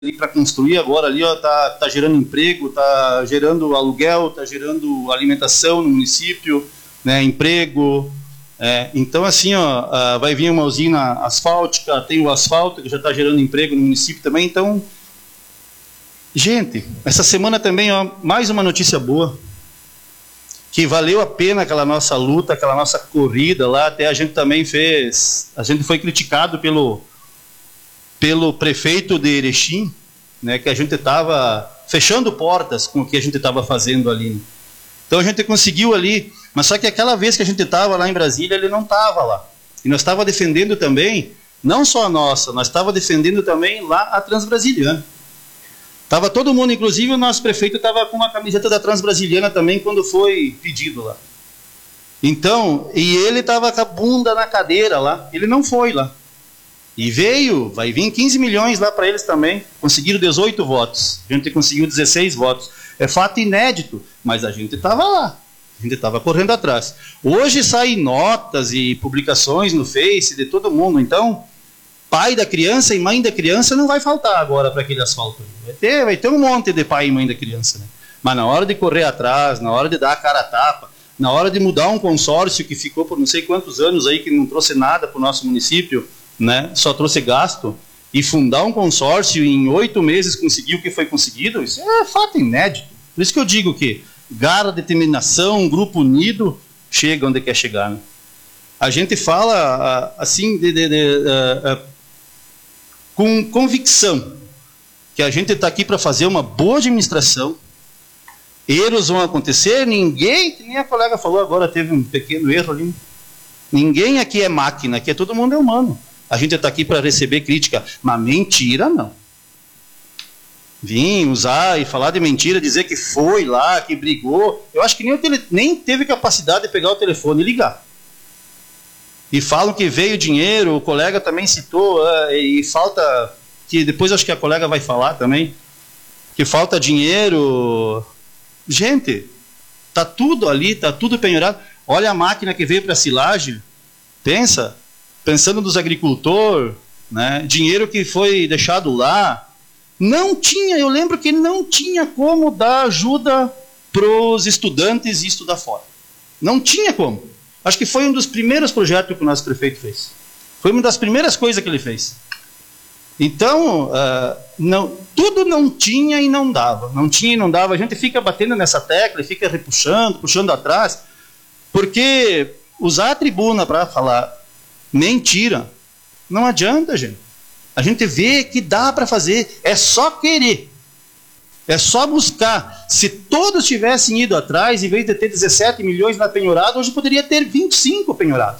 ali para construir agora ali, ó, tá gerando emprego, tá gerando aluguel, tá gerando alimentação no município, né, emprego. Então assim, ó, vai vir uma usina asfáltica, tem o asfalto que já está gerando emprego no município também. Então, gente, essa semana também, ó, mais uma notícia boa, que valeu a pena aquela nossa luta, aquela nossa corrida lá. Até a gente também a gente foi criticado pelo prefeito de Erechim, né, que a gente estava fechando portas com o que a gente estava fazendo ali. Então a gente conseguiu ali, mas só que aquela vez que a gente estava lá em Brasília, ele não estava lá. E nós estávamos defendendo também, não só a nossa, nós estávamos defendendo também lá a Transbrasiliana. Estava todo mundo, inclusive o nosso prefeito estava com uma camiseta da Transbrasiliana também quando foi pedido lá. Então, e ele estava com a bunda na cadeira lá, ele não foi lá. E vai vir 15 milhões lá para eles também. Conseguiram 18 votos. A gente conseguiu 16 votos. É fato inédito, mas a gente estava lá. A gente estava correndo atrás. Hoje saem notas e publicações no Face de todo mundo. Então, pai da criança e mãe da criança não vai faltar agora para aquele asfalto. Vai ter um monte de pai e mãe da criança, né? Mas na hora de correr atrás, na hora de dar a cara a tapa, na hora de mudar um consórcio que ficou por não sei quantos anos aí, que não trouxe nada para o nosso município, né, só trouxe gasto, e fundar um consórcio e em 8 meses conseguir o que foi conseguido, isso é fato inédito. Por isso que eu digo que garra, determinação, um grupo unido, chega onde quer chegar. Né? A gente fala assim, com convicção, que a gente está aqui para fazer uma boa administração. Erros vão acontecer, ninguém, que nem a colega falou agora, teve um pequeno erro ali. Ninguém aqui é máquina, aqui todo mundo é humano. A gente está aqui para receber crítica, mas mentira não. Vir usar e falar de mentira, dizer que foi lá, que brigou. Eu acho que nem teve capacidade de pegar o telefone e ligar. E falam que veio dinheiro, o colega também citou, e falta, que depois acho que a colega vai falar também, que falta dinheiro. Gente, está tudo ali, está tudo penhorado. Olha a máquina que veio para a silagem, pensando nos agricultores, né? Dinheiro que foi deixado lá, não tinha, eu lembro que não tinha como dar ajuda para os estudantes e estudar fora. Não tinha como. Acho que foi um dos primeiros projetos que o nosso prefeito fez. Foi uma das primeiras coisas que ele fez. Então, tudo não tinha e não dava. Não tinha e não dava. A gente fica batendo nessa tecla, fica puxando atrás, porque usar a tribuna para falar mentira, não adianta, gente. A gente vê que dá para fazer, é só querer. É só buscar. Se todos tivessem ido atrás, em vez de ter 17 milhões na penhorada, hoje poderia ter 25 penhorados.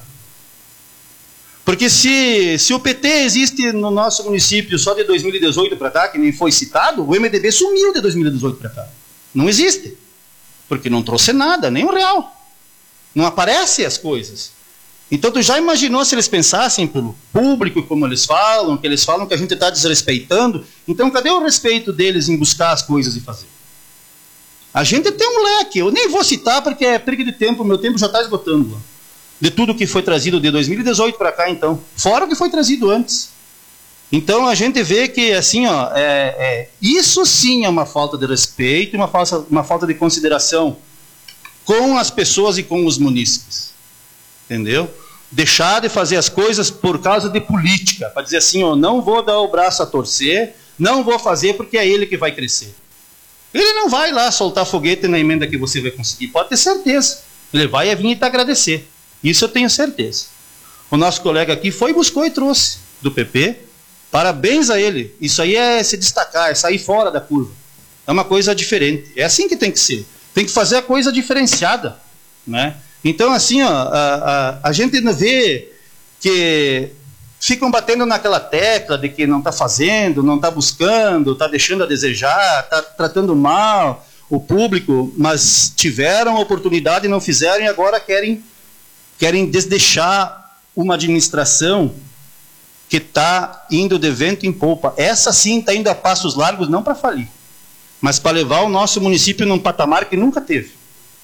Porque se o PT existe no nosso município só de 2018 para cá, que nem foi citado, o MDB sumiu de 2018 para cá. Não existe. Porque não trouxe nada, nem um real. Não aparecem as coisas. Então, tu já imaginou se eles pensassem pelo público, como eles falam que a gente está desrespeitando? Então, cadê o respeito deles em buscar as coisas e fazer? A gente tem um leque, eu nem vou citar porque é perda de tempo, meu tempo já está esgotando. De tudo que foi trazido de 2018 para cá, então. Fora o que foi trazido antes. Então, a gente vê que, assim, ó, isso sim é uma falta de respeito, uma falta de consideração com as pessoas e com os munícipes. Entendeu? Deixar de fazer as coisas por causa de política, para dizer assim, ó, não vou dar o braço a torcer, não vou fazer porque é ele que vai crescer. Ele não vai lá soltar foguete na emenda que você vai conseguir, pode ter certeza. Ele vai vir te agradecer. Isso eu tenho certeza. O nosso colega aqui buscou e trouxe do PP. Parabéns a ele. Isso aí é se destacar, é sair fora da curva. É uma coisa diferente. É assim que tem que ser. Tem que fazer a coisa diferenciada, né? Então, assim, ó, a gente vê que ficam batendo naquela tecla de que não está fazendo, não está buscando, está deixando a desejar, está tratando mal o público, mas tiveram a oportunidade e não fizeram e agora querem desdeixar uma administração que está indo de vento em popa. Essa sim está indo a passos largos, não para falir, mas para levar o nosso município num patamar que nunca teve.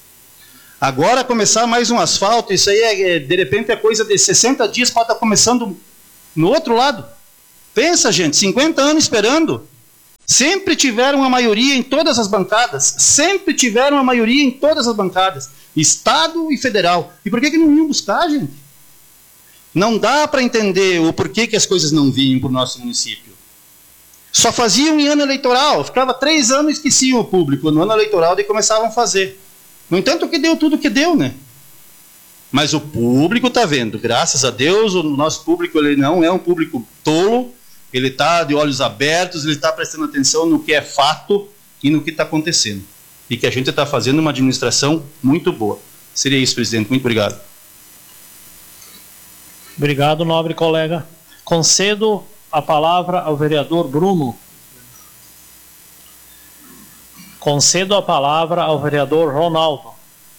Agora começar mais um asfalto, isso aí de repente é coisa de 60 dias para estar começando no outro lado. Pensa, gente, 50 anos esperando. Sempre tiveram a maioria em todas as bancadas. Sempre tiveram a maioria em todas as bancadas. Estado e federal. E por que não iam buscar, gente? Não dá para entender o porquê que as coisas não vinham para o nosso município. Só faziam em ano eleitoral. Ficava 3 anos e esqueciam o público. No ano eleitoral daí começavam a fazer. No entanto, que deu tudo o que deu, né? Mas o público está vendo. Graças a Deus, o nosso público ele não é um público tolo. Ele está de olhos abertos, ele está prestando atenção no que é fato e no que está acontecendo. E que a gente está fazendo uma administração muito boa. Seria isso, presidente. Muito obrigado. Obrigado, nobre colega. Concedo a palavra ao vereador Bruno. Concedo a palavra ao vereador Ronaldo.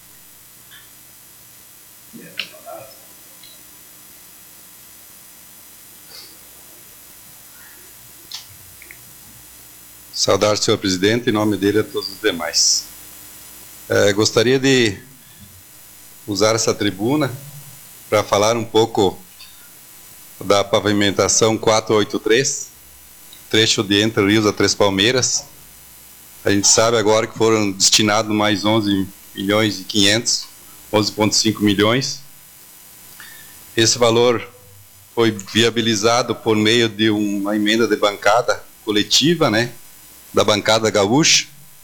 Saudar o senhor presidente, em nome dele a todos os demais. Gostaria de usar essa tribuna para falar um pouco da pavimentação 483, trecho de Entre Rios a Três Palmeiras. A gente sabe agora que foram destinados mais 11 milhões e 500, 11,5 milhões. Esse valor foi viabilizado por meio de uma emenda de bancada coletiva, né, da bancada gaúcha.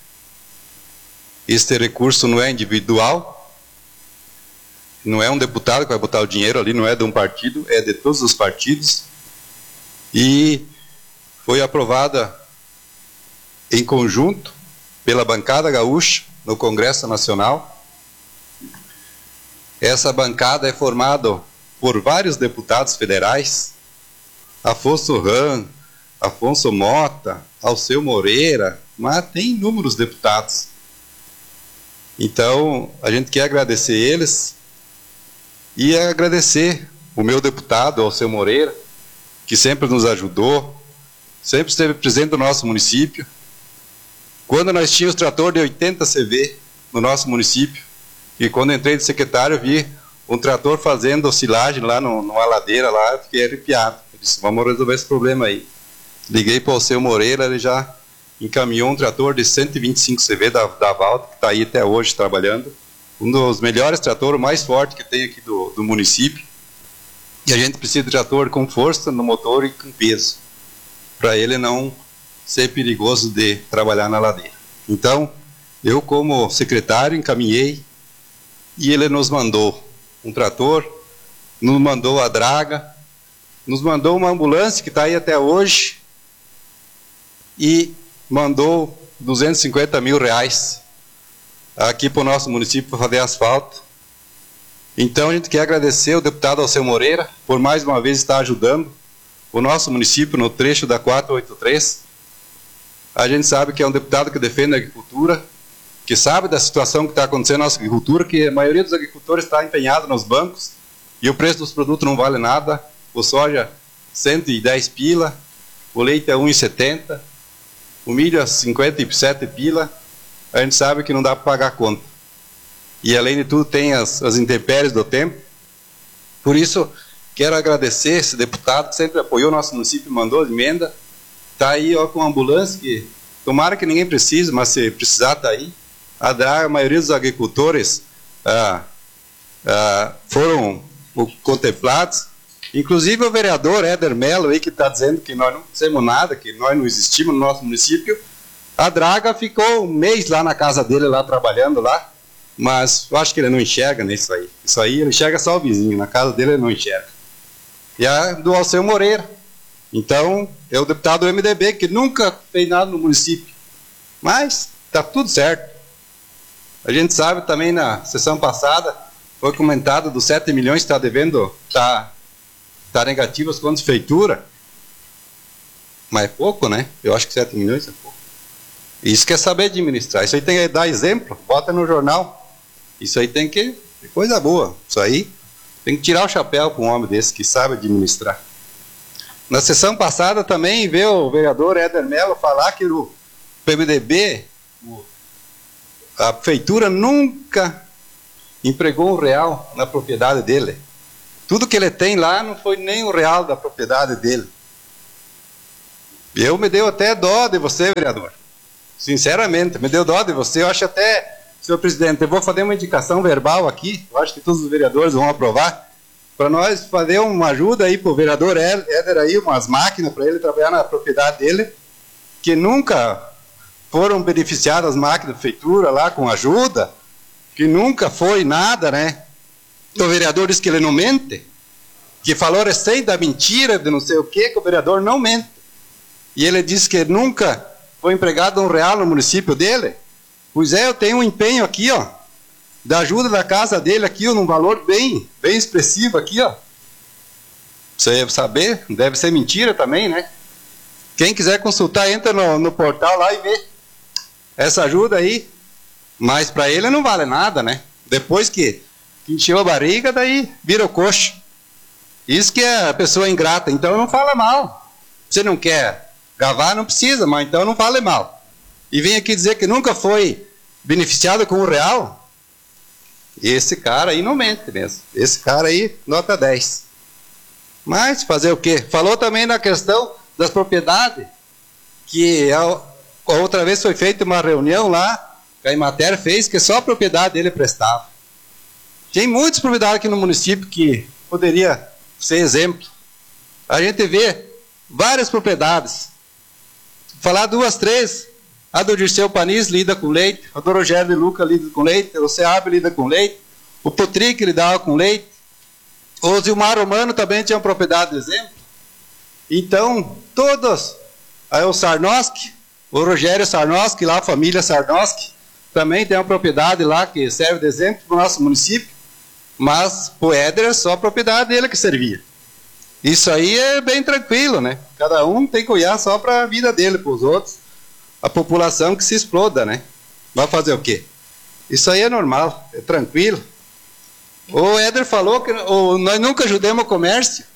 Este recurso não é individual, não é um deputado que vai botar o dinheiro ali, não é de um partido, é de todos os partidos. E foi aprovada em conjunto pela bancada gaúcha no Congresso Nacional. Essa bancada é formada por vários deputados federais: Afonso Ram, Afonso Mota, Alceu Moreira, mas tem inúmeros deputados. Então, a gente quer agradecer eles e agradecer o meu deputado, Alceu Moreira, que sempre nos ajudou, sempre esteve presente no nosso município. Quando nós tínhamos trator de 80 CV no nosso município, e quando entrei de secretário, vi um trator fazendo oscilagem lá numa ladeira, lá, eu fiquei arrepiado. Eu disse, vamos resolver esse problema aí. Liguei para o Alceu Moreira, ele já encaminhou um trator de 125 CV da Valda, que está aí até hoje trabalhando. Um dos melhores tratores, mais forte que tem aqui do município. E a gente precisa de trator com força no motor e com peso, para ele não ser perigoso de trabalhar na ladeira. Então, eu como secretário encaminhei e ele nos mandou um trator, nos mandou a draga, nos mandou uma ambulância que está aí até hoje e mandou 250 mil reais aqui para o nosso município para fazer asfalto. Então a gente quer agradecer ao deputado Alceu Moreira por mais uma vez estar ajudando o nosso município no trecho da 483. A gente sabe que é um deputado que defende a agricultura, que sabe da situação que está acontecendo na nossa agricultura, que a maioria dos agricultores está empenhada nos bancos e o preço dos produtos não vale nada. O soja 110 pila, o leite é 1,70, o milho é 57 pila. A gente sabe que não dá para pagar a conta. E além de tudo tem as intempéries do tempo. Por isso, quero agradecer esse deputado que sempre apoiou o nosso município, mandou emenda. Está aí ó, com uma ambulância que, tomara que ninguém precise, mas se precisar está aí. A maioria dos agricultores foram contemplados. Inclusive o vereador Éder Melo aí, que está dizendo que nós não fizemos nada, que nós não existimos no nosso município. A draga ficou um mês lá na casa dele, lá trabalhando lá, mas eu acho que ele não enxerga nisso aí. Isso aí ele enxerga só o vizinho, na casa dele ele não enxerga. E a do Alceu Moreira. Então, é o deputado do MDB, que nunca fez nada no município. Mas está tudo certo. A gente sabe também na sessão passada, foi comentado dos 7 milhões que está devendo, está negativo as contas de feitura. Mas é pouco, né? Eu acho que 7 milhões é pouco. Isso quer saber administrar. Isso aí tem que dar exemplo. Bota no jornal. Isso aí tem que... É coisa boa. Isso aí tem que tirar o chapéu para um homem desse que sabe administrar. Na sessão passada também veio o vereador Éder Melo falar que o PMDB, a prefeitura nunca empregou R$1 na propriedade dele. Tudo que ele tem lá não foi nem R$1 da propriedade dele. Eu me deu até dó de você, vereador. Sinceramente, me deu dó de você. Eu acho até, senhor presidente, eu vou fazer uma indicação verbal aqui, eu acho que todos os vereadores vão aprovar, para nós fazer uma ajuda aí para o vereador Éder aí, umas máquinas para ele trabalhar na propriedade dele, que nunca foram beneficiadas as máquinas da prefeitura lá com ajuda, que nunca foi nada, né? O vereador disse que ele não mente, que falou recém da mentira, de não sei o que o vereador não mente. E ele disse que nunca foi empregado R$1 no município dele. Pois é, eu tenho um empenho aqui, ó, da ajuda da casa dele aqui, ó, num valor bem expressivo aqui, ó. Você saber, deve ser mentira também, né? Quem quiser consultar, entra no portal lá e vê essa ajuda aí. Mas para ele não vale nada, né? Depois que encheu a barriga, daí vira o coxo. Isso que é a pessoa ingrata. Então não fala mal. Você não quer gavar, não precisa, mas então não fale mal. E vem aqui dizer que nunca foi beneficiado com R$1. Esse cara aí não mente mesmo. Esse cara aí, nota 10. Mas fazer o quê? Falou também na questão das propriedades, que a outra vez foi feita uma reunião lá, que a Emater fez, que só a propriedade dele prestava. Tem muitas propriedades aqui no município que poderia ser exemplo. A gente vê várias propriedades. Falar 2, 3. A do Dirceu Panis lida com leite, a do Rogério de Luca lida com leite, o Seab lida com leite, o Putric lidava com leite, o Zilmar Romano também tinha uma propriedade de exemplo. Então, todos, aí o Sarnoski, o Rogério Sarnoski, lá a família Sarnoski, também tem uma propriedade lá que serve de exemplo para o nosso município, mas o Éder é só a propriedade dele que servia. Isso aí é bem tranquilo, né? Cada um tem que olhar só para a vida dele, para os outros. A população que se exploda, né? Vai fazer o quê? Isso aí é normal, é tranquilo. O Éder falou que nós nunca ajudamos o comércio.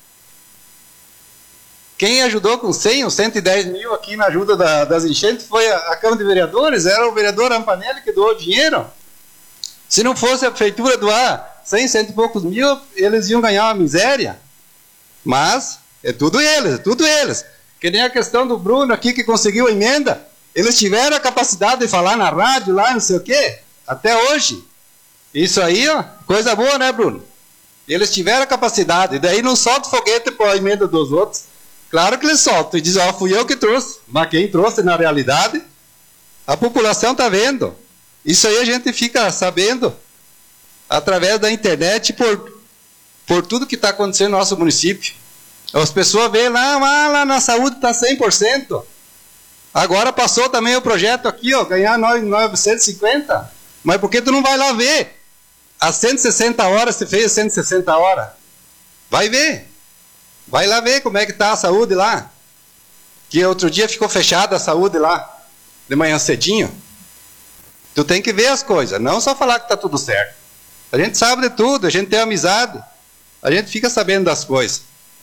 Quem ajudou com 100 ou 110 mil aqui na ajuda das enchentes foi a Câmara de Vereadores, era o vereador Ampanelli que doou dinheiro. Se não fosse a prefeitura doar 100, 100 e poucos mil, eles iam ganhar uma miséria. Mas é tudo eles. Que nem a questão do Bruno aqui que conseguiu a emenda. Eles tiveram a capacidade de falar na rádio lá, não sei o quê, até hoje. Isso aí, ó, coisa boa, né, Bruno? Eles tiveram a capacidade, e daí não solta foguete para a emenda dos outros. Claro que eles soltam, e dizem, ó, fui eu que trouxe. Mas quem trouxe, na realidade, a população está vendo. Isso aí a gente fica sabendo através da internet por tudo que está acontecendo no nosso município. As pessoas veem lá na saúde está 100%. Agora passou também o projeto aqui, ó, ganhar 950. Mas por que tu não vai lá ver? As 160 horas, você fez 160 horas. Vai ver. Vai lá ver como é que está a saúde lá. Que outro dia ficou fechada a saúde lá, de manhã cedinho. Tu tem que ver as coisas, não só falar que está tudo certo. A gente sabe de tudo, a gente tem amizade. A gente fica sabendo das coisas.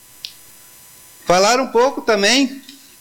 Falar um pouco também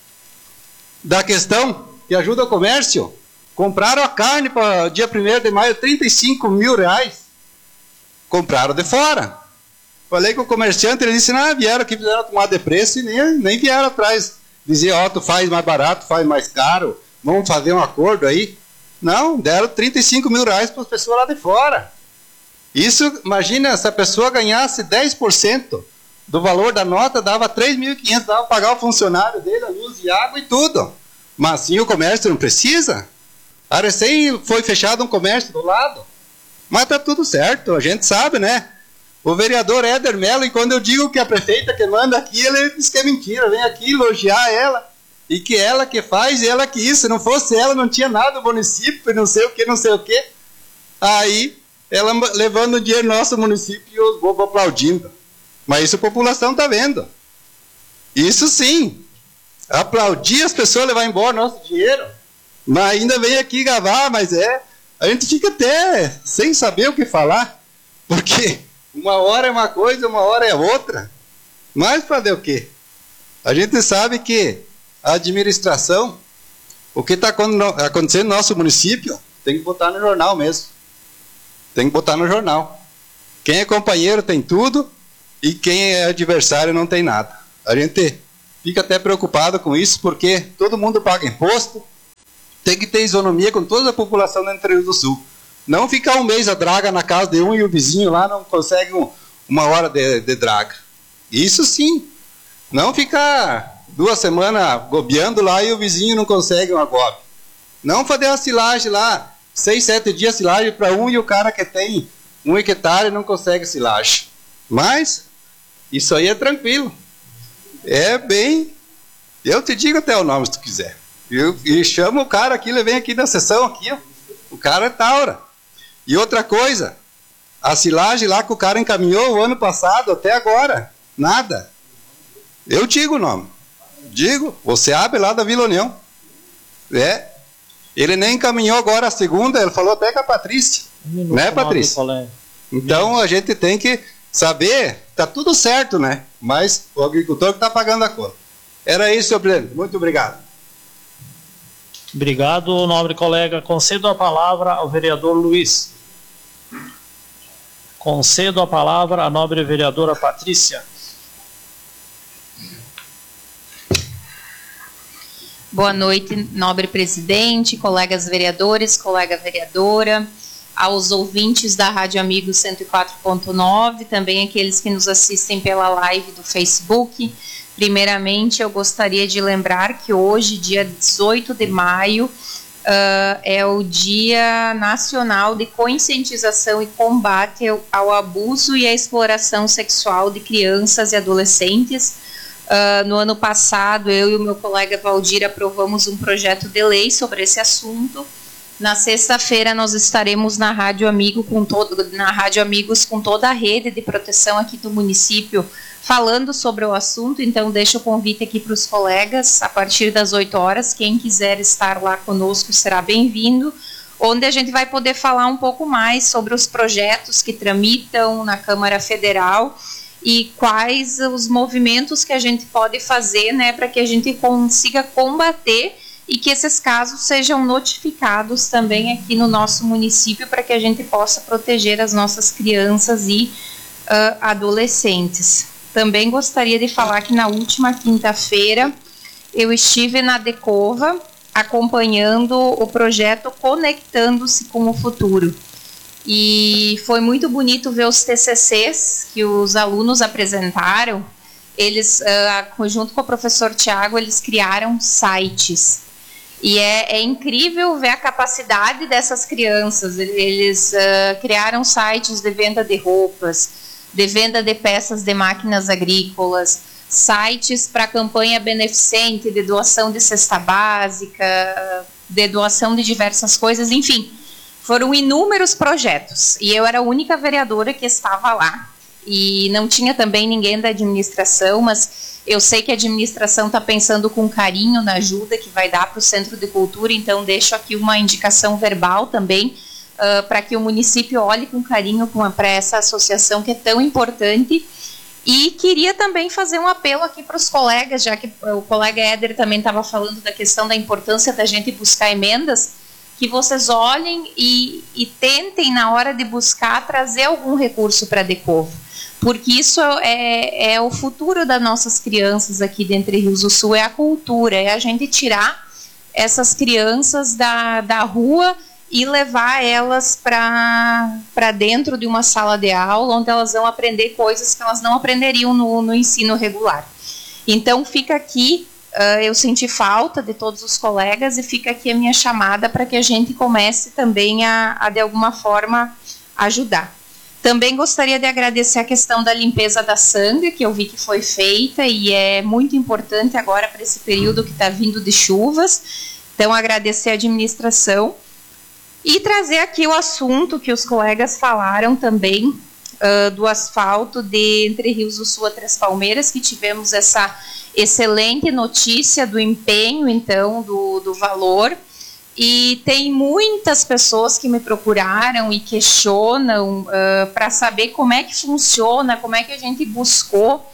da questão que ajuda o comércio. Compraram a carne para dia 1º de maio, 35 mil reais. Compraram de fora. Falei com o comerciante, ele disse, não, vieram aqui, fizeram tomar de preço e nem vieram atrás. Dizia, ó, tu faz mais barato, faz mais caro, vamos fazer um acordo aí. Não, deram 35 mil reais para as pessoas lá de fora. Isso, imagina, se a pessoa ganhasse 10% do valor da nota, dava 3.500, dava para pagar o funcionário dele, a luz e água e tudo. Mas sim, o comércio não precisa. A recém foi fechado um comércio do lado. Mas tá tudo certo, a gente sabe, né? O vereador Éder Mello, e quando eu digo que a prefeita que manda aqui, ele diz que é mentira, vem aqui elogiar ela, e que ela que faz, e ela que isso, se não fosse ela, não tinha nada no município, não sei o que. Aí, ela levando o dinheiro no nosso município e os bobos aplaudindo. Mas isso a população está vendo. Isso sim. Aplaudir as pessoas levar embora nosso dinheiro. Mas ainda vem aqui gravar, mas a gente fica até sem saber o que falar. Porque uma hora é uma coisa, uma hora é outra. Mas fazer o quê? A gente sabe que a administração, o que está acontecendo no nosso município, tem que botar no jornal mesmo. Tem que botar no jornal. Quem é companheiro tem tudo e quem é adversário não tem nada. A gente fico até preocupado com isso, porque todo mundo paga imposto, tem que ter isonomia com toda a população do Entre Rios do Sul. Não ficar um mês a draga na casa de um e o vizinho lá não consegue uma hora de draga. Isso sim. Não ficar 2 semanas gobeando lá e o vizinho não consegue uma gobe. Não fazer uma silagem lá, 6, 7 dias silagem para um e o cara que tem 1 hectare não consegue silagem. Mas isso aí é tranquilo. É bem... Eu te digo até o nome se tu quiser. E chama o cara aqui, ele vem aqui na sessão aqui, ó. O cara é taura. E outra coisa, a silagem lá que o cara encaminhou o ano passado até agora, nada. Eu digo o nome. Digo, você abre lá da Vila União. Ele nem encaminhou agora a segunda, ele falou até com a Patrícia. Né, Patrícia? Então a gente tem que saber, tá tudo certo, né? Mas o agricultor que está pagando a conta. Era isso, senhor presidente. Muito obrigado. Obrigado, nobre colega. Concedo a palavra ao vereador Luiz. Concedo a palavra à nobre vereadora Patrícia. Boa noite, nobre presidente, colegas vereadores, colega vereadora, aos ouvintes da Rádio Amigos 104.9, também aqueles que nos assistem pela live do Facebook. Primeiramente, eu gostaria de lembrar que hoje, dia 18 de maio, é o Dia Nacional de Conscientização e Combate ao Abuso e à Exploração Sexual de Crianças e Adolescentes. No ano passado, eu e o meu colega Valdir aprovamos um projeto de lei sobre esse assunto. Na sexta-feira, nós estaremos na Rádio Amigos com toda a rede de proteção aqui do município, falando sobre o assunto. Então, deixo o convite aqui para os colegas, a partir das 8 horas, quem quiser estar lá conosco será bem-vindo, onde a gente vai poder falar um pouco mais sobre os projetos que tramitam na Câmara Federal e quais os movimentos que a gente pode fazer, né, para que a gente consiga combater e que esses casos sejam notificados também aqui no nosso município, para que a gente possa proteger as nossas crianças e adolescentes. Também gostaria de falar que na última quinta-feira eu estive na Decova acompanhando o projeto Conectando-se com o Futuro. E foi muito bonito ver os TCCs que os alunos apresentaram. Eles, junto com o professor Tiago, eles criaram sites. E é incrível ver a capacidade dessas crianças. Eles criaram sites de venda de roupas, de venda de peças de máquinas agrícolas, sites para campanha beneficente, de doação de cesta básica, de doação de diversas coisas, enfim. Foram inúmeros projetos. E eu era a única vereadora que estava lá. E não tinha também ninguém da administração, mas eu sei que a administração está pensando com carinho na ajuda que vai dar para o Centro de Cultura, então deixo aqui uma indicação verbal também, para que o município olhe com carinho para essa associação que é tão importante. E queria também fazer um apelo aqui para os colegas, já que o colega Éder também estava falando da questão da importância da gente buscar emendas, que vocês olhem e tentem, na hora de buscar, trazer algum recurso para a Decovo, porque isso é o futuro das nossas crianças aqui de Entre Rios do Sul, é a cultura, é a gente tirar essas crianças da rua e levar elas para dentro de uma sala de aula, onde elas vão aprender coisas que elas não aprenderiam no ensino regular. Então, fica aqui, eu senti falta de todos os colegas, e fica aqui a minha chamada para que a gente comece também a de alguma forma, ajudar. Também gostaria de agradecer a questão da limpeza da sangue, que eu vi que foi feita, e é muito importante agora para esse período que está vindo de chuvas. Então, agradecer a administração. E trazer aqui o assunto que os colegas falaram também, do asfalto de Entre Rios do Sul a Três Palmeiras, que tivemos essa excelente notícia do empenho, então, do valor. E tem muitas pessoas que me procuraram e questionam para saber como é que funciona, como é que a gente buscou.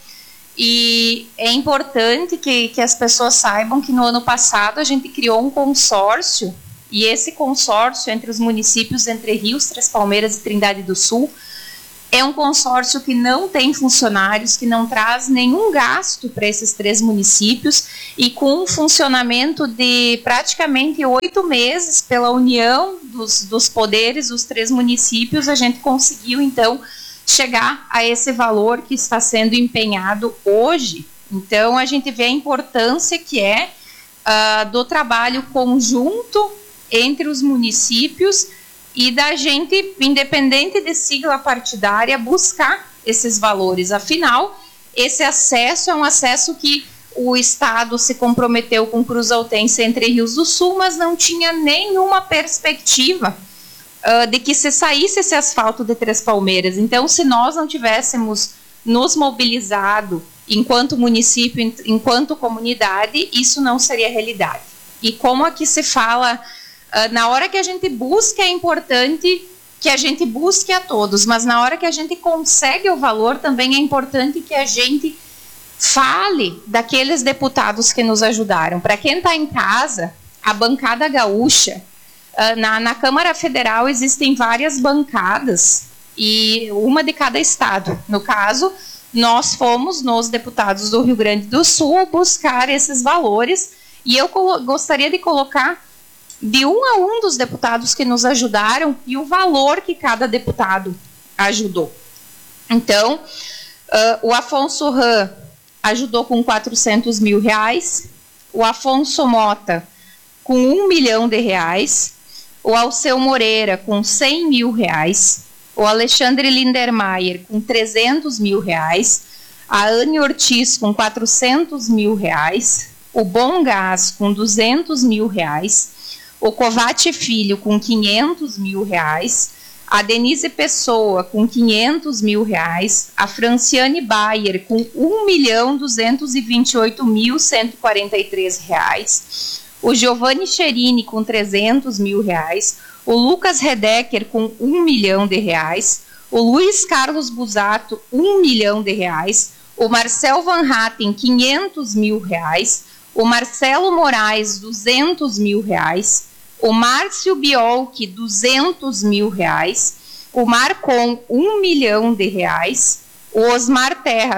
E é importante que as pessoas saibam que no ano passado a gente criou um consórcio, e esse consórcio entre os municípios de Entre Rios, Três Palmeiras e Trindade do Sul É um consórcio que não tem funcionários, que não traz nenhum gasto para esses 3 municípios e com um funcionamento de praticamente 8 meses pela união dos poderes dos 3 municípios, a gente conseguiu, então, chegar a esse valor que está sendo empenhado hoje. Então, a gente vê a importância que é do trabalho conjunto entre os municípios e da gente, independente de sigla partidária, buscar esses valores. Afinal, esse acesso é um acesso que o Estado se comprometeu com Cruzaltense Entre Rios do Sul, mas não tinha nenhuma perspectiva de que se saísse esse asfalto de Três Palmeiras. Então, se nós não tivéssemos nos mobilizado enquanto município, enquanto comunidade, isso não seria realidade. E como aqui se fala, na hora que a gente busca, é importante que a gente busque a todos, mas na hora que a gente consegue o valor, também é importante que a gente fale daqueles deputados que nos ajudaram. Para quem está em casa, a bancada gaúcha, na Câmara Federal existem várias bancadas, e uma de cada estado. No caso, nós fomos, nos deputados do Rio Grande do Sul, buscar esses valores, e eu gostaria de colocar de um a um dos deputados que nos ajudaram e o valor que cada deputado ajudou. Então, o Afonso Ram ajudou com R$400 mil, o Afonso Mota com R$1 milhão, o Alceu Moreira com R$100 mil, o Alexandre Lindermayer com R$300 mil, a Anne Ortiz com R$400 mil, o Bom Gás com R$200 mil, o Covate Filho com R$500 mil, a Denise Pessoa com R$500 mil, a Franciane Bayer com R$1.228.143, o Giovanni Cherini com R$300 mil, o Lucas Redecker com R$1 milhão, o Luiz Carlos Busato R$1 milhão, o Marcel Van Hatten R$500 mil, o Marcelo Moraes R$200 mil, o Márcio Biolchi R$200 mil, o Marcon R$1 milhão, o Osmar Terra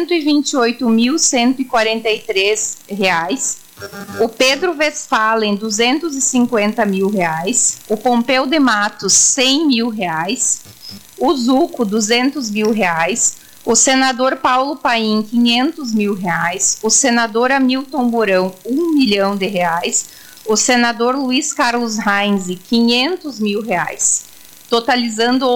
R$128.143, o Pedro Westphalen R$250 mil, o Pompeu de Matos R$100 mil, o Zuco R$200 mil, o senador Paulo Paim R$500 mil, o senador Hamilton Mourão R$1 milhão, o senador Luiz Carlos Heinz R$500 mil, totalizando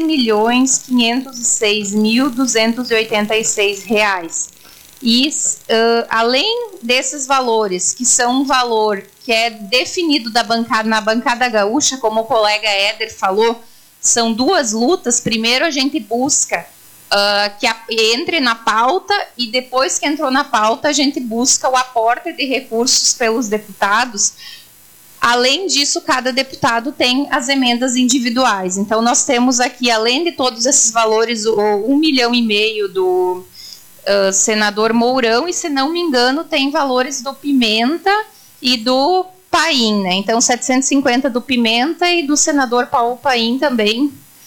R$11.506.286. E, além desses valores, que são um valor que é definido na bancada gaúcha, como o colega Éder falou, são 2 lutas. Primeiro a gente busca que entre na pauta, e depois que entrou na pauta, a gente busca o aporte de recursos pelos deputados. Além disso, cada deputado tem as emendas individuais. Então, nós temos aqui, além de todos esses valores, o R$1,5 milhão do senador Mourão, e, se não me engano, tem valores do Pimenta e do Paim, né? Então, 750 do Pimenta e do senador Paulo Paim também.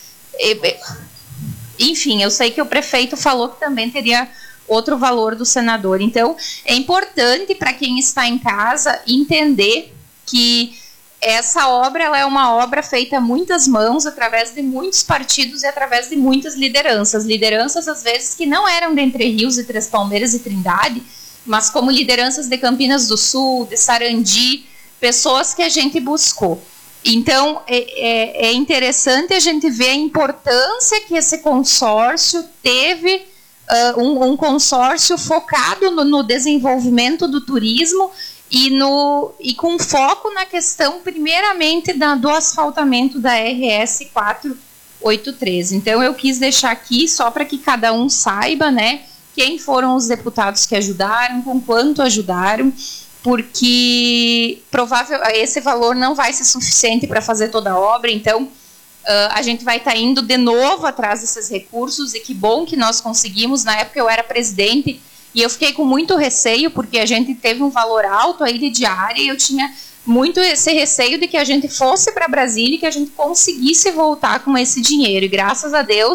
Enfim, eu sei que o prefeito falou que também teria outro valor do senador. Então, é importante para quem está em casa entender que essa obra, ela é uma obra feita a muitas mãos, através de muitos partidos e através de muitas lideranças. Lideranças, às vezes, que não eram de Entre Rios e Três Palmeiras e Trindade, mas como lideranças de Campinas do Sul, de Sarandi, pessoas que a gente buscou. Então, é interessante a gente ver a importância que esse consórcio teve, um consórcio focado no desenvolvimento do turismo e com foco na questão, primeiramente, do asfaltamento da RS 483. Então, eu quis deixar aqui, só para que cada um saiba, né, quem foram os deputados que ajudaram, com quanto ajudaram, porque esse valor não vai ser suficiente para fazer toda a obra. Então, a gente vai estar indo de novo atrás desses recursos, e que bom que nós conseguimos. Na época eu era presidente e eu fiquei com muito receio, porque a gente teve um valor alto aí de diária, e eu tinha muito esse receio de que a gente fosse para Brasília e que a gente conseguisse voltar com esse dinheiro. E graças a Deus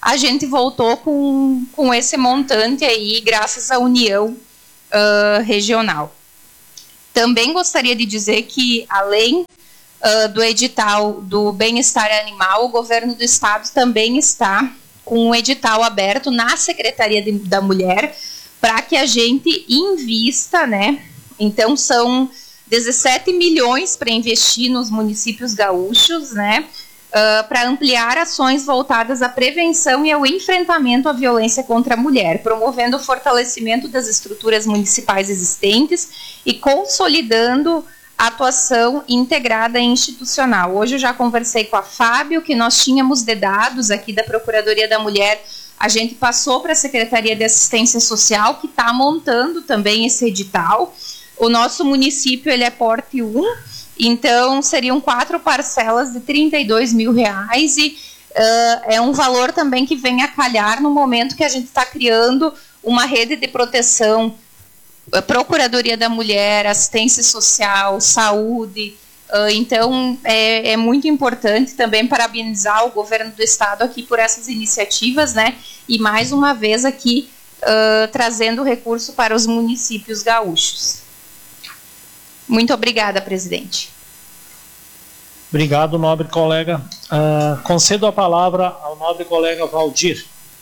a gente voltou com esse montante aí, graças à união regional. Também gostaria de dizer que, além do edital do bem-estar animal, o governo do estado também está com um edital aberto na Secretaria da Mulher para que a gente invista, né? Então, são 17 milhões para investir nos municípios gaúchos, né? Para ampliar ações voltadas à prevenção e ao enfrentamento à violência contra a mulher, promovendo o fortalecimento das estruturas municipais existentes e consolidando a atuação integrada e institucional. Hoje eu já conversei com a Fábio, que nós tínhamos de dados aqui da Procuradoria da Mulher, a gente passou para a Secretaria de Assistência Social, que está montando também esse edital. O nosso município, ele é porte 1, então seriam 4 parcelas de R$32 mil, e é um valor também que vem a calhar no momento que a gente está criando uma rede de proteção, Procuradoria da Mulher, Assistência Social, Saúde. Então, é muito importante também parabenizar o governo do estado aqui por essas iniciativas, né? E mais uma vez aqui trazendo recurso para os municípios gaúchos. Muito obrigada, presidente. Obrigado, nobre colega. Concedo a palavra ao nobre colega Valdir.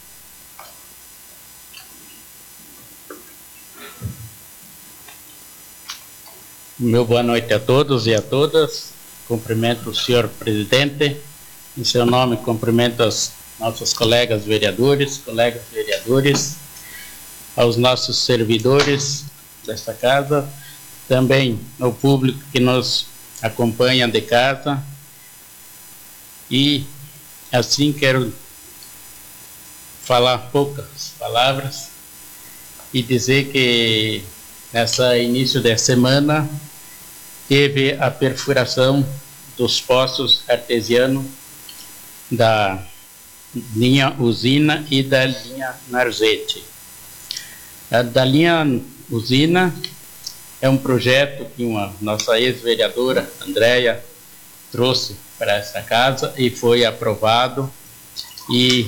Meu boa noite a todos e a todas. Cumprimento o senhor presidente. Em seu nome, cumprimento os nossos colegas vereadores, aos nossos servidores desta casa, também ao público que nos acompanha de casa. E assim quero falar poucas palavras e dizer que nessa início da semana teve a perfuração dos poços artesianos da linha Usina e da linha Narzete. A da linha Usina é um projeto que nossa ex-vereadora, Andréia, trouxe para essa casa e foi aprovado, e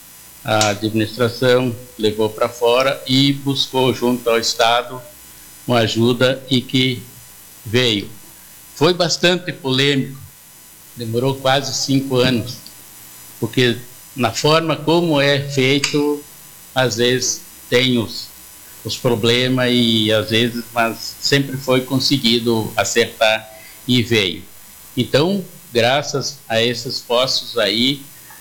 a administração levou para fora e buscou junto ao Estado uma ajuda, e que veio. Foi bastante polêmico, demorou quase 5 anos, porque na forma como é feito, às vezes tem os problemas, e às vezes, mas sempre foi conseguido acertar e veio. Então, graças a esses poços aí,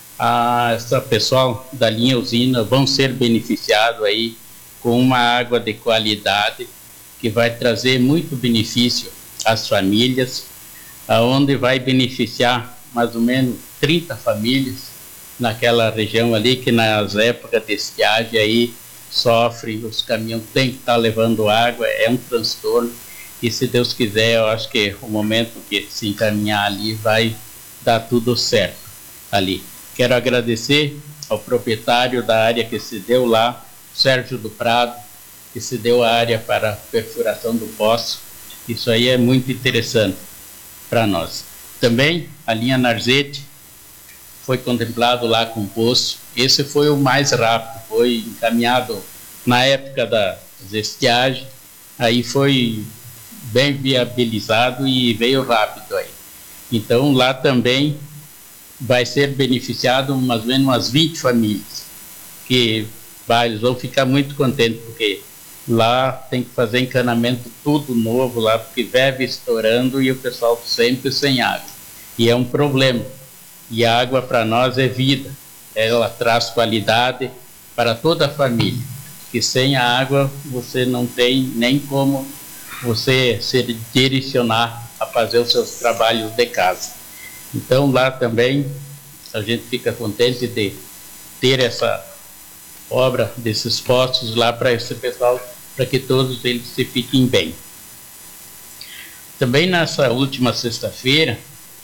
essa pessoal da linha Usina vão ser beneficiados aí com uma água de qualidade, que vai trazer muito benefício às famílias, aonde vai beneficiar mais ou menos 30 famílias naquela região ali, que nas épocas de estiagem aí sofre, os caminhões têm que estar levando água, é um transtorno, e se Deus quiser, eu acho que o momento que se encaminhar ali vai dar tudo certo ali. Quero agradecer ao proprietário da área que se deu lá, Sérgio do Prado, que se deu a área para a perfuração do poço. Isso aí é muito interessante para nós. Também a linha Narzete foi contemplado lá com poço. Esse foi o mais rápido, foi encaminhado na época das estiagens, aí foi bem viabilizado e veio rápido aí. Então lá também vai ser beneficiado mais ou menos umas 20 famílias, que eles vão ficar muito contentes, porque lá tem que fazer encanamento tudo novo lá, porque vive estourando e o pessoal sempre sem água. E é um problema. E a água para nós é vida. Ela traz qualidade para toda a família. Que sem a água você não tem nem como você se direcionar a fazer os seus trabalhos de casa. Então lá também a gente fica contente de ter essa obra desses postos lá para esse pessoal, para que todos eles se fiquem bem. Também nessa última sexta-feira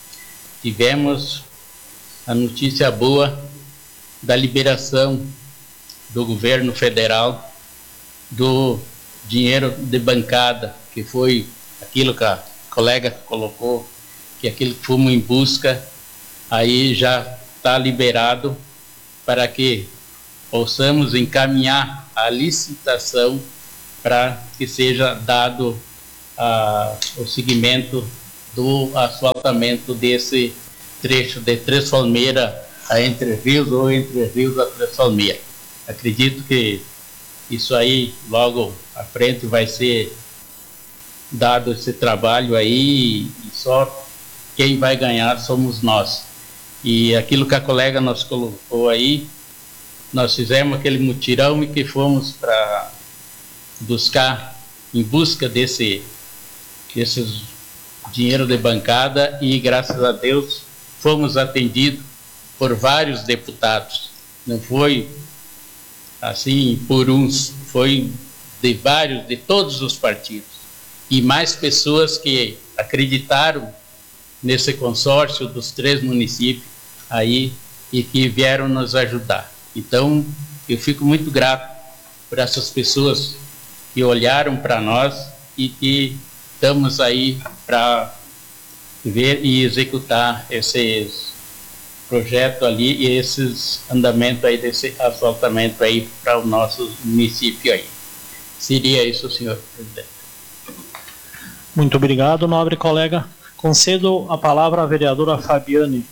tivemos a notícia boa da liberação do governo federal do dinheiro de bancada, que foi aquilo que a colega colocou, que aquilo que fomos em busca, aí já está liberado para que possamos encaminhar a licitação para que seja dado o seguimento do asfaltamento desse trecho de Três Palmeiras a Entre Rios ou Entre Rios a Três Palmeiras. Acredito que isso aí logo à frente vai ser dado esse trabalho aí, e só quem vai ganhar somos nós. E aquilo que a colega nos colocou aí, nós fizemos aquele mutirão e que fomos para buscar, em busca desses dinheiro de bancada, e graças a Deus fomos atendidos por vários deputados. Não foi assim por uns, foi de vários, de todos os partidos. E mais pessoas que acreditaram nesse consórcio dos 3 municípios aí e que vieram nos ajudar. Então, eu fico muito grato por essas pessoas que olharam para nós e que estamos aí para ver e executar esses projetos ali e esses andamentos aí desse asfaltamento aí para o nosso município aí. Seria isso, senhor presidente. Muito obrigado, nobre colega. Concedo a palavra à vereadora Fabiane.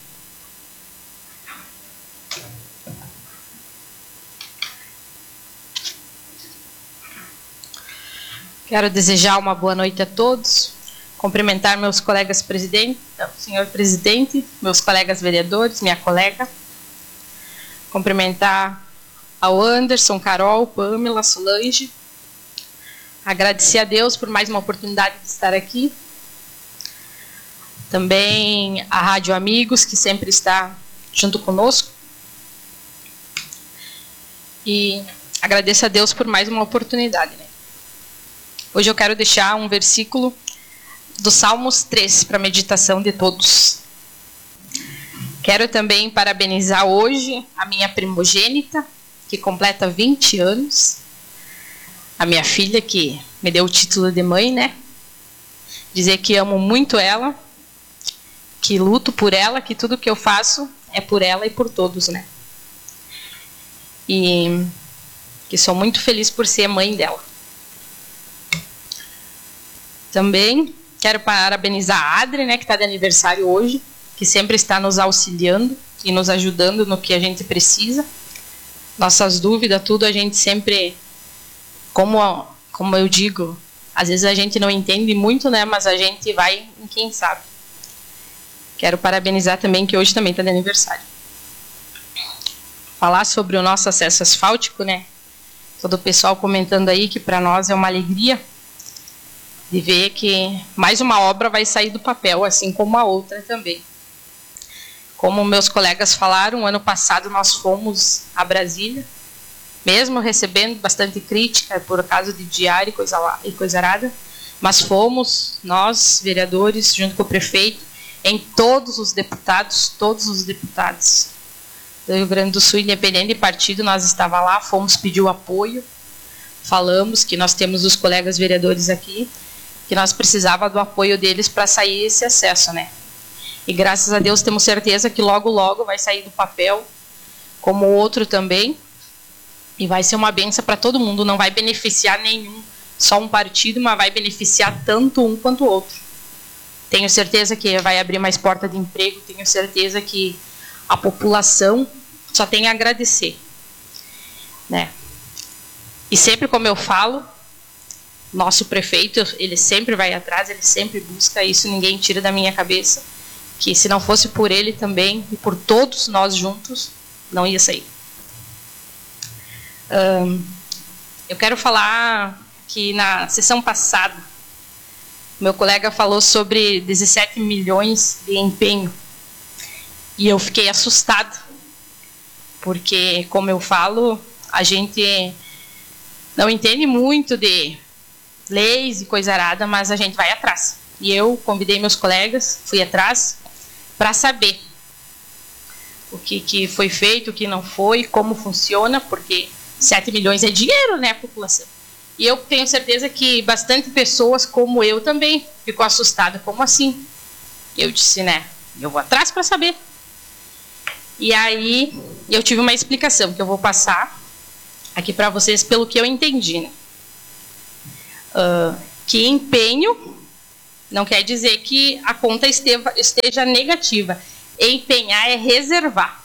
Quero desejar uma boa noite a todos, cumprimentar meus colegas presidentes, senhor presidente, meus colegas vereadores, minha colega, cumprimentar ao Anderson, Carol, Pamela, Solange, agradecer a Deus por mais uma oportunidade de estar aqui, também a Rádio Amigos, que sempre está junto conosco, e agradeço a Deus por mais uma oportunidade, né? Hoje eu quero deixar um versículo do Salmos 3 para a meditação de todos. Quero também parabenizar hoje a minha primogênita, que completa 20 anos, a minha filha, que me deu o título de mãe, né? Dizer que amo muito ela, que luto por ela, que tudo que eu faço é por ela e por todos, né? E que sou muito feliz por ser mãe dela. Também quero parabenizar a Adri, né, que está de aniversário hoje, que sempre está nos auxiliando e nos ajudando no que a gente precisa. Nossas dúvidas, tudo a gente sempre, como eu digo, às vezes a gente não entende muito, né, mas a gente vai em quem sabe. Quero parabenizar também, que hoje também está de aniversário. Falar sobre o nosso acesso asfáltico, né, todo o pessoal comentando aí que para nós é uma alegria de ver que mais uma obra vai sair do papel, assim como a outra também. Como meus colegas falaram, ano passado nós fomos a Brasília, mesmo recebendo bastante crítica por causa de diário e coisa arada, mas fomos, nós, vereadores, junto com o prefeito, em todos os deputados do Rio Grande do Sul, independente de partido, nós estávamos lá, fomos pedir o apoio, falamos que nós temos os colegas vereadores aqui, que nós precisávamos do apoio deles para sair esse acesso, né? E graças a Deus temos certeza que logo, logo vai sair do papel, como o outro também, e vai ser uma benção para todo mundo, não vai beneficiar nenhum, só um partido, mas vai beneficiar tanto um quanto o outro. Tenho certeza que vai abrir mais porta de emprego, tenho certeza que a população só tem a agradecer, né? E sempre, como eu falo, nosso prefeito, ele sempre vai atrás, ele sempre busca, isso ninguém tira da minha cabeça, que se não fosse por ele também, e por todos nós juntos, não ia sair. Eu quero falar que na sessão passada, meu colega falou sobre 17 milhões de empenho, e eu fiquei assustada, porque, como eu falo, a gente não entende muito de leis e coisa arada, mas a gente vai atrás. E eu convidei meus colegas, fui atrás para saber o que foi feito, o que não foi, como funciona, porque 7 milhões é dinheiro, né, população? E eu tenho certeza que bastante pessoas, como eu também, ficou assustada. Como assim? Eu disse, né, eu vou atrás para saber. E aí e eu tive uma explicação que eu vou passar aqui para vocês pelo que eu entendi, né? Que empenho não quer dizer que a conta esteja negativa. Empenhar é reservar.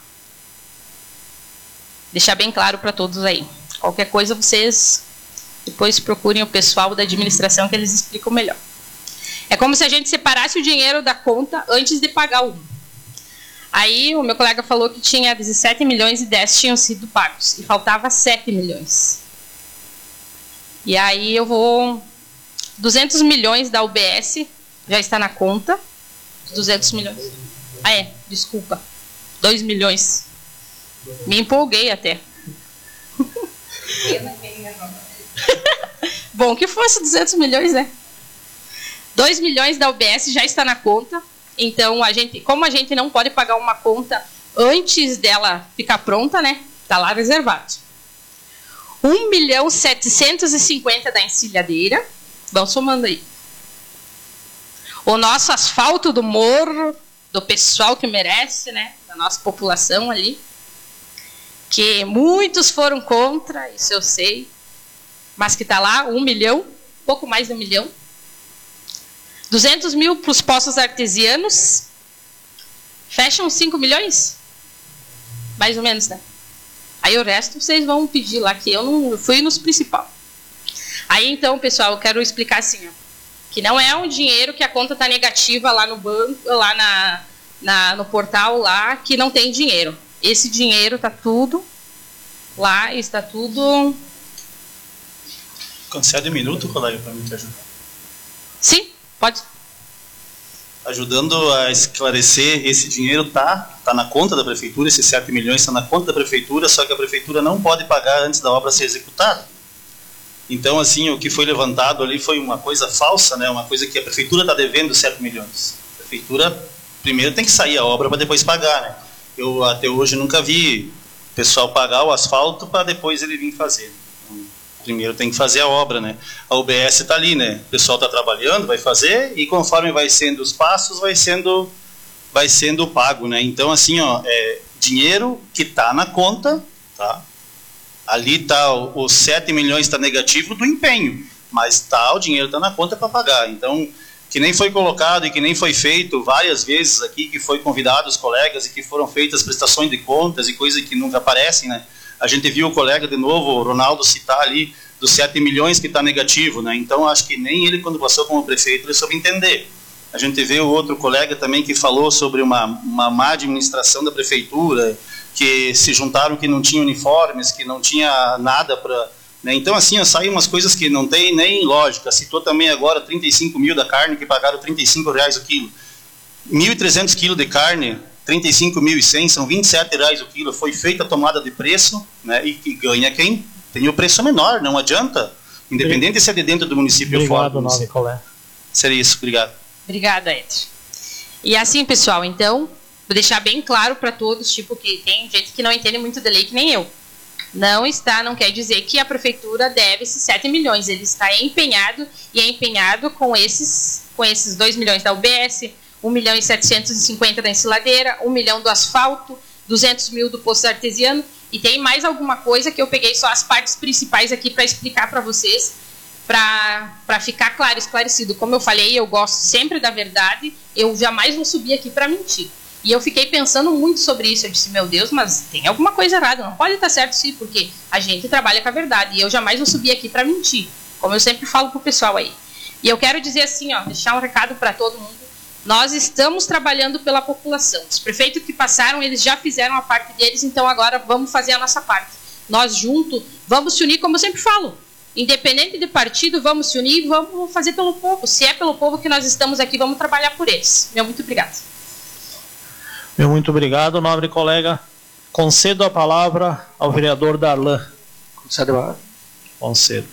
Deixar bem claro para todos aí. Qualquer coisa vocês depois procurem o pessoal da administração que eles explicam melhor. É como se a gente separasse o dinheiro da conta antes de pagar um. Aí o meu colega falou que tinha 17 milhões e 10 tinham sido pagos. E faltava 7 milhões. E aí eu vou... 200 milhões da UBS já está na conta. 200 milhões. Ah, desculpa. 2 milhões. Me empolguei até. Bom que fosse 200 milhões, né? 2 milhões da UBS já está na conta. Então, como a gente não pode pagar uma conta antes dela ficar pronta, né? Está lá reservado. 1.750.000 da encilhadeira. Vão somando aí. O nosso asfalto do morro, do pessoal que merece, né? Da nossa população ali. Que muitos foram contra, isso eu sei. Mas que está lá, 1 milhão, pouco mais de 1 milhão. 200 mil para os poços artesianos. Fecham 5 milhões? Mais ou menos, né? Aí o resto vocês vão pedir lá, que eu não fui nos principais. Aí então, pessoal, eu quero explicar assim, ó, que não é um dinheiro que a conta está negativa lá no banco, lá no portal lá, que não tem dinheiro. Esse dinheiro está tudo lá, está tudo... Concede um minuto, colega, para mim te ajudar. Sim, pode. Ajudando a esclarecer, esse dinheiro tá na conta da prefeitura, esses 7 milhões está na conta da prefeitura, só que a prefeitura não pode pagar antes da obra ser executada. Então, assim, o que foi levantado ali foi uma coisa falsa, né? Uma coisa que a prefeitura está devendo 7 milhões. A prefeitura primeiro tem que sair a obra para depois pagar, né? Eu até hoje nunca vi o pessoal pagar o asfalto para depois ele vir fazer. Primeiro tem que fazer a obra, né? A UBS está ali, né? O pessoal está trabalhando, vai fazer, e conforme vai sendo os passos, vai sendo pago, né? Então, assim, ó, dinheiro que está na conta, tá? Ali está os 7 milhões está negativo do empenho, mas o dinheiro está na conta para pagar. Então, que nem foi colocado e que nem foi feito várias vezes aqui, que foi convidado os colegas e que foram feitas prestações de contas e coisas que nunca aparecem, né? A gente viu o colega de novo, o Ronaldo, citar ali dos 7 milhões que está negativo, né? Então, acho que nem ele, quando passou como prefeito, ele soube entender. A gente vê o outro colega também que falou sobre uma má administração da prefeitura, que se juntaram que não tinha uniformes, que não tinha nada para... Né? Então, assim, saem umas coisas que não tem nem lógica. Citou também agora 35 mil da carne, que pagaram R$35 o quilo. 1.300 quilos de carne, 35.100, são R$27 o quilo. Foi feita a tomada de preço, né? E ganha quem tem o preço menor, não adianta. Independente se é de dentro do município ou fora do município. Colega. Seria isso, obrigado. Obrigada, Edson. E assim, pessoal, então... Vou deixar bem claro para todos, tipo, que tem gente que não entende muito da lei, que nem eu. Não quer dizer que a prefeitura deve esses 7 milhões. Ele está empenhado, e é empenhado com esses 2 milhões da UBS, 1.750.000 da enciladeira, 1 milhão do asfalto, 200 mil do poço artesiano, e tem mais alguma coisa que eu peguei só as partes principais aqui para explicar para vocês, para ficar claro, esclarecido. Como eu falei, eu gosto sempre da verdade, eu jamais vou subir aqui para mentir. E eu fiquei pensando muito sobre isso. Eu disse, meu Deus, mas tem alguma coisa errada. Não pode estar certo sim, porque a gente trabalha com a verdade. E eu jamais vou subir aqui para mentir. Como eu sempre falo pro pessoal aí. E eu quero dizer assim, ó, deixar um recado para todo mundo. Nós estamos trabalhando pela população. Os prefeitos que passaram, eles já fizeram a parte deles. Então agora vamos fazer a nossa parte. Nós juntos vamos se unir, como eu sempre falo. Independente de partido, vamos se unir e vamos fazer pelo povo. Se é pelo povo que nós estamos aqui, vamos trabalhar por eles. Meu muito obrigado. Meu muito obrigado, nobre colega. Concedo a palavra ao vereador Darlan. Concede a palavra. Concedo.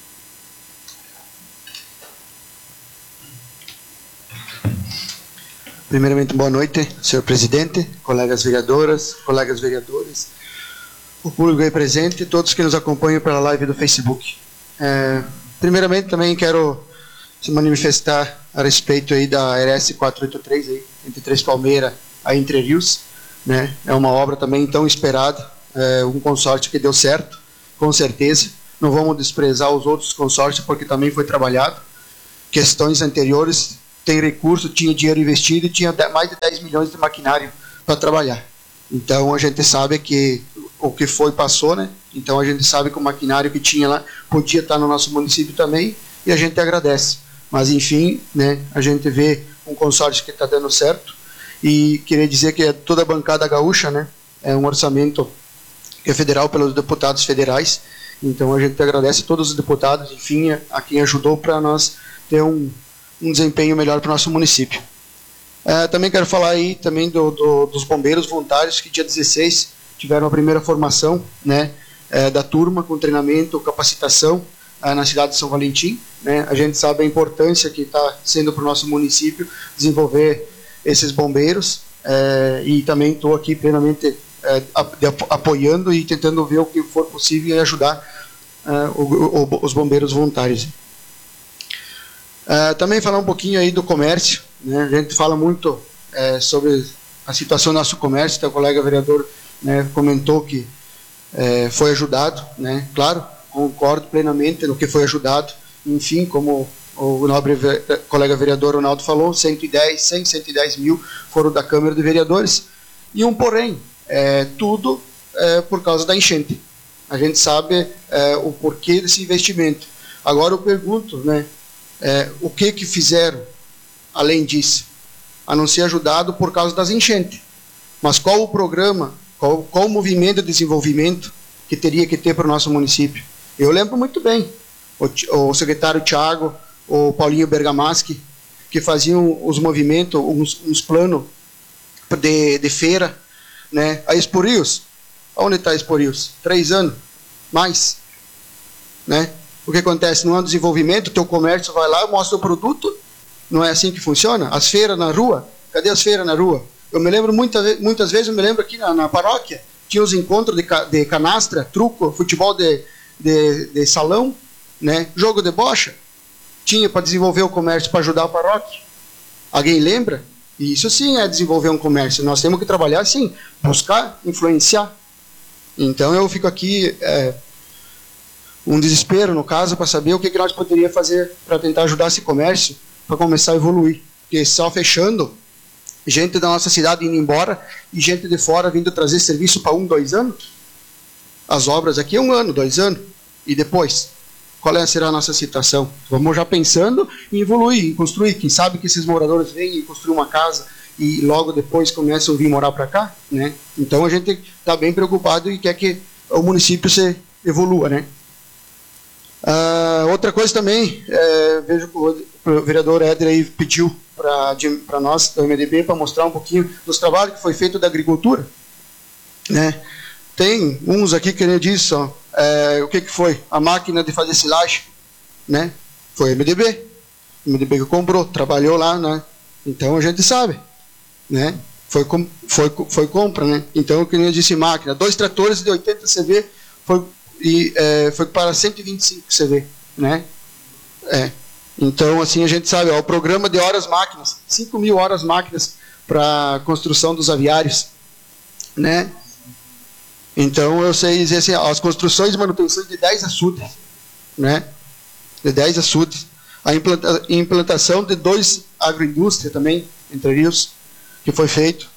Primeiramente, boa noite, senhor presidente, colegas vereadoras, colegas vereadores, o público aí presente e todos que nos acompanham pela live do Facebook. Primeiramente, também quero se manifestar a respeito aí da RS 483, aí, entre Três Palmeiras a Entre Rios. né? É uma obra também tão esperada, um consórcio que deu certo, com certeza. Não vamos desprezar os outros consórcios, porque também foi trabalhado. Questões anteriores, tem recurso, tinha dinheiro investido e tinha mais de 10 milhões de maquinário para trabalhar. Então a gente sabe que o que foi passou, né? Então a gente sabe que o maquinário que tinha lá podia estar no nosso município também, e a gente agradece. Mas enfim, né, a gente vê um consórcio que está dando certo, e queria dizer que toda a bancada gaúcha, né, é um orçamento que é federal pelos deputados federais. Então a gente agradece a todos os deputados, enfim, a quem ajudou para nós ter um desempenho melhor para o nosso município. Também quero falar aí também dos bombeiros voluntários, que dia 16 tiveram a primeira formação, né, da turma, com treinamento, capacitação na cidade de São Valentim, né. A gente sabe a importância que está sendo para o nosso município desenvolver esses bombeiros, e também estou aqui plenamente apoiando e tentando ver o que for possível e ajudar os bombeiros voluntários. Também falar um pouquinho aí do comércio, né? A gente fala muito sobre a situação do nosso comércio. Então, o colega vereador, né, comentou que foi ajudado, né? Claro, concordo plenamente no que foi ajudado. Enfim, como o nobre colega vereador Ronaldo falou, 110 mil foram da Câmara de Vereadores. E um porém, tudo por causa da enchente. A gente sabe o porquê desse investimento. Agora eu pergunto, né, o que fizeram além disso? A não ser ajudado por causa das enchentes. Mas qual o programa, qual o movimento de desenvolvimento que teria que ter para o nosso município? Eu lembro muito bem, o secretário Thiago, o Paulinho Bergamaschi, que faziam os movimentos, uns planos de feira, né? A Exporius, onde está a Exporius? 3 anos, mais, né? O que acontece? No ano de desenvolvimento, o teu comércio vai lá, mostra o produto, não é assim que funciona? As feiras na rua, cadê as feiras na rua? Eu me lembro, muitas vezes, eu me lembro aqui na paróquia, tinha os encontros de canastra, truco, futebol de salão, né? Jogo de bocha, tinha para desenvolver o comércio, para ajudar a paróquia. Alguém lembra? Isso sim é desenvolver um comércio. Nós temos que trabalhar assim, buscar, influenciar. Então eu fico aqui, um desespero no caso, para saber o que nós poderíamos fazer para tentar ajudar esse comércio, para começar a evoluir. Porque só fechando, gente da nossa cidade indo embora e gente de fora vindo trazer serviço para 1, 2 anos. As obras aqui é 1 ano, 2 anos. E depois, qual será a nossa situação? Vamos já pensando em evoluir, em construir. Quem sabe que esses moradores venham e construir uma casa e logo depois começam a vir morar para cá, né? Então a gente está bem preocupado e quer que o município se evolua, né? Outra coisa também, vejo que o vereador Éder aí pediu para nós, do MDB, para mostrar um pouquinho dos trabalhos que foi feito da agricultura, né? Tem uns aqui que ele disse, ó, o que foi? A máquina de fazer silagem, né? Foi MDB. MDB que comprou, trabalhou lá, né? Então a gente sabe, né? Foi compra, né? Então, que eu disse, máquina, 2 tratores de 80 CV foi para 125 CV, né? Então, assim, a gente sabe, ó, o programa de horas máquinas, 5.000 horas máquinas para a construção dos aviários, né? Então, eu sei dizer assim, as construções e manutenções de 10 açudes, né? De 10 açudes. A implantação de 2 agroindústrias também, Entre Rios, que foi feito.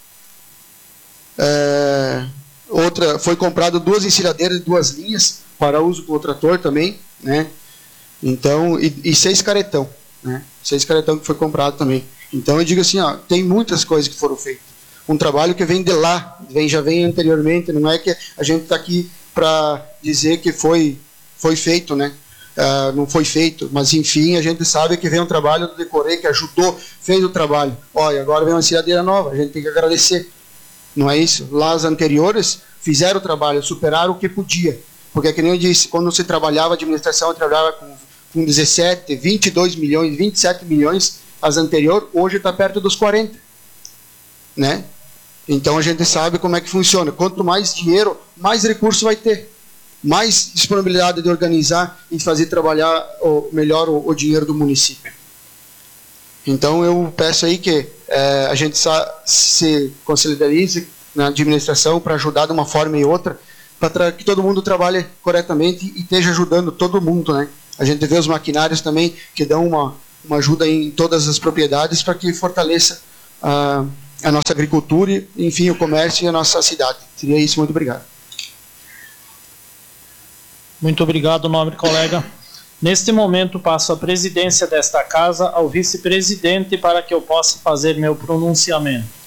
Outra, foi comprado 2 enciradeiras de 2 linhas para uso com o trator também, né? Então, e 6 caretão, né? 6 caretão que foi comprado também. Então, eu digo assim, ó, tem muitas coisas que foram feitas. Um trabalho que vem de lá, já vem anteriormente, não é que a gente está aqui para dizer que foi feito, né? Não foi feito, mas enfim, a gente sabe que vem um trabalho do Decorê que ajudou, fez o trabalho. Olha, agora vem uma enciadeira nova, a gente tem que agradecer. Não é isso? Lá as anteriores fizeram o trabalho, superaram o que podia. Porque, que nem eu disse, quando se trabalhava, a administração trabalhava com 17, 22 milhões, 27 milhões, as anteriores, hoje está perto dos 40. Né? Então a gente sabe como é que funciona. Quanto mais dinheiro, mais recurso vai ter, mais disponibilidade de organizar e fazer trabalhar melhor o dinheiro do município. Então eu peço aí que a gente se consolidarize na administração para ajudar de uma forma e outra, para que todo mundo trabalhe corretamente e esteja ajudando todo mundo, né? A gente vê os maquinários também que dão uma ajuda em todas as propriedades para que fortaleça a nossa agricultura e, enfim, o comércio e a nossa cidade. Seria isso, muito obrigado. Muito obrigado, nobre colega. Neste momento, passo a presidência desta casa ao vice-presidente para que eu possa fazer meu pronunciamento.